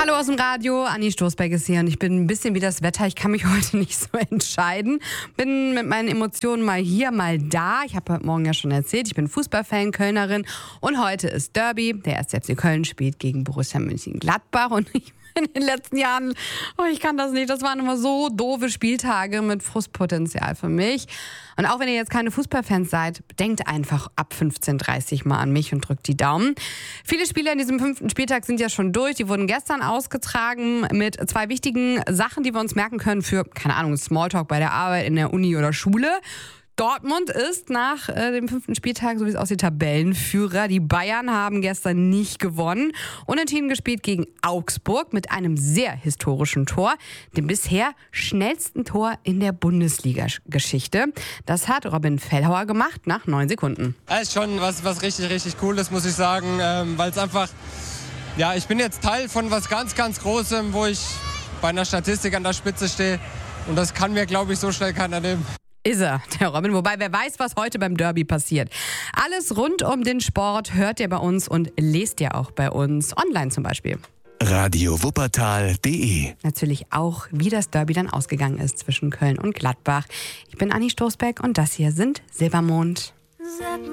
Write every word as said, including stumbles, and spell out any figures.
Hallo aus dem Radio, Anni Stoßberg ist hier und ich bin ein bisschen wie das Wetter. Ich kann mich heute nicht so entscheiden. Bin mit meinen Emotionen mal hier, mal da. Ich habe heute Morgen ja schon erzählt, ich bin Fußballfan, Kölnerin und heute ist Derby. Der erste F C Köln spielt gegen Borussia Mönchengladbach und ich in den letzten Jahren, oh, ich kann das nicht, das waren immer so doofe Spieltage mit Frustpotenzial für mich. Und auch wenn ihr jetzt keine Fußballfans seid, denkt einfach ab fünfzehn Uhr dreißig mal an mich und drückt die Daumen. Viele Spiele an diesem fünften Spieltag sind ja schon durch. Die wurden gestern ausgetragen mit zwei wichtigen Sachen, die wir uns merken können für, keine Ahnung, Smalltalk bei der Arbeit, in der Uni oder Schule. Dortmund ist nach äh, dem fünften Spieltag, so wie es aussieht, Tabellenführer. Die Bayern haben gestern nicht gewonnen. Unentschieden gespielt gegen Augsburg mit einem sehr historischen Tor. Dem bisher schnellsten Tor in der Bundesliga-Geschichte. Das hat Robin Fellhauer gemacht nach neun Sekunden. Das ist schon was, was richtig, richtig Cooles, muss ich sagen. Ähm, weil es einfach, ja, ich bin jetzt Teil von was ganz, ganz Großem, wo ich bei einer Statistik an der Spitze stehe. Und das kann mir, glaube ich, so schnell keiner nehmen. Ist er, der Robin. Wobei, wer weiß, was heute beim Derby passiert. Alles rund um den Sport hört ihr bei uns und lest ihr auch bei uns. Online zum Beispiel. Radio Wuppertal punkt de. Natürlich auch, wie das Derby dann ausgegangen ist zwischen Köln und Gladbach. Ich bin Anni Stoßberg und das hier sind Silbermond.